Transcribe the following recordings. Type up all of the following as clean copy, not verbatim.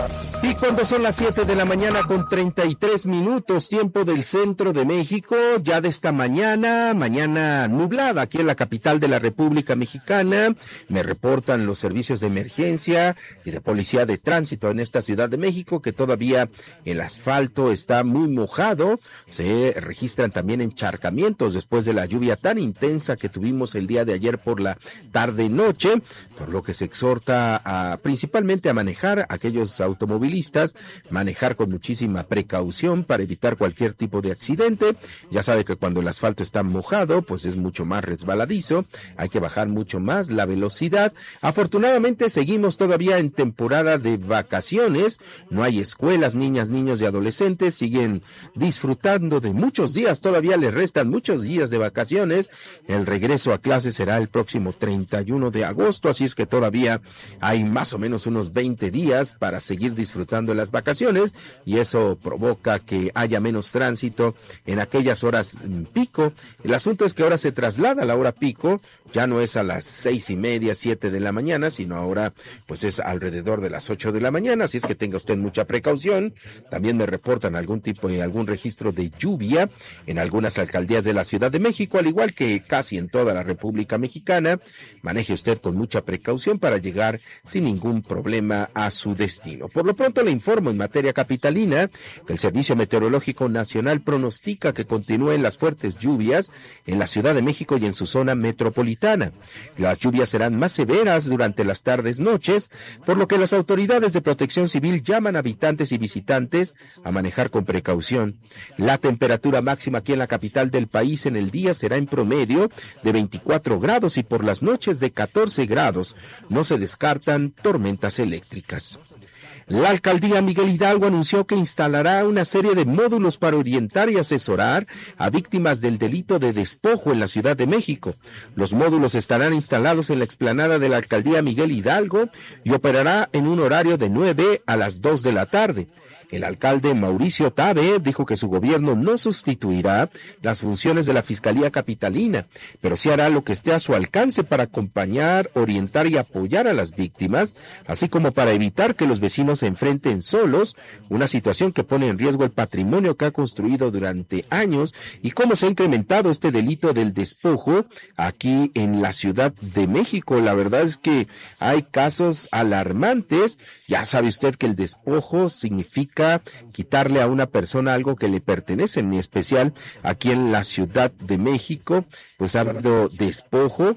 Y cuando son las 7 de la mañana con 33 minutos, tiempo del centro de México, ya de esta mañana nublada aquí en la capital de la República Mexicana, me reportan los servicios de emergencia y de policía de tránsito en esta Ciudad de México que todavía el asfalto está muy mojado, se registran también encharcamientos después de la lluvia tan intensa que tuvimos el día de ayer por la tarde-noche, por lo que se exhorta principalmente a manejar a aquellos automovilistas, manejar con muchísima precaución para evitar cualquier tipo de accidente. Ya sabe que cuando el asfalto está mojado, pues es mucho más resbaladizo, hay que bajar mucho más la velocidad. Afortunadamente seguimos todavía en temporada de vacaciones, no hay escuelas, niñas, niños y adolescentes siguen disfrutando de muchos días, todavía les restan muchos días de vacaciones. El regreso a clases será el próximo 31 de agosto, así es que todavía hay más o menos unos 20 días para seguir disfrutando de las vacaciones, y eso provoca que haya menos tránsito en aquellas horas pico. El asunto es que ahora se traslada la hora pico, ya no es a las 6:30, 7 de la mañana, sino ahora pues es alrededor de las 8 de la mañana, así es que tenga usted mucha precaución. También me reportan algún registro de lluvia en algunas alcaldías de la Ciudad de México, al igual que casi en toda la República Mexicana. Maneje usted con mucha precaución para llegar sin ningún problema a su destino. Por lo pronto le informo en materia capitalina que el Servicio Meteorológico Nacional pronostica que continúen las fuertes lluvias en la Ciudad de México y en su zona metropolitana. Las lluvias serán más severas durante las tardes-noches, por lo que las autoridades de Protección Civil llaman a habitantes y visitantes a manejar con precaución. La temperatura máxima aquí en la capital del país en el día será en promedio de 24 grados y por las noches de 14 grados. No se descartan tormentas eléctricas. La alcaldía Miguel Hidalgo anunció que instalará una serie de módulos para orientar y asesorar a víctimas del delito de despojo en la Ciudad de México. Los módulos estarán instalados en la explanada de la alcaldía Miguel Hidalgo y operará en un horario de 9 a las 2 de la tarde. El alcalde Mauricio Tabe dijo que su gobierno no sustituirá las funciones de la Fiscalía Capitalina, pero sí hará lo que esté a su alcance para acompañar, orientar y apoyar a las víctimas, así como para evitar que los vecinos se enfrenten solos, una situación que pone en riesgo el patrimonio que ha construido durante años y cómo se ha incrementado este delito del despojo aquí en la Ciudad de México. La verdad es que hay casos alarmantes. Ya sabe usted que el despojo significa quitarle a una persona algo que le pertenece, en especial aquí en la Ciudad de México, pues ha habido despojo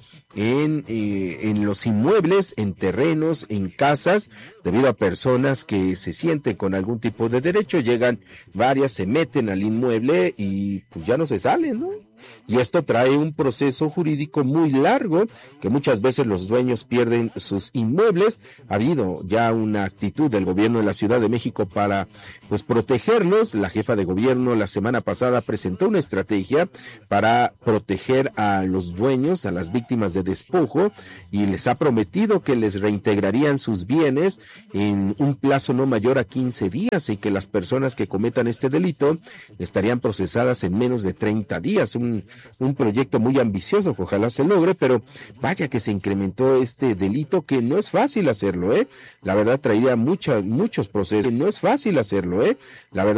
en los inmuebles, en terrenos, en casas, debido a personas que se sienten con algún tipo de derecho, llegan varias, se meten al inmueble y pues ya no se salen, ¿no? Y esto trae un proceso jurídico muy largo, que muchas veces los dueños pierden sus inmuebles. Ha habido ya una actitud del gobierno de la Ciudad de México para pues protegerlos. La jefa de gobierno la semana pasada presentó una estrategia para proteger a los dueños, a las víctimas de despojo, y les ha prometido que les reintegrarían sus bienes en un plazo no mayor a 15 días y que las personas que cometan este delito estarían procesadas en menos de 30 días. Un proyecto muy ambicioso que ojalá se logre, pero vaya que se incrementó este delito, que no es fácil hacerlo, La verdad traería muchos procesos, no es fácil hacerlo, La verdad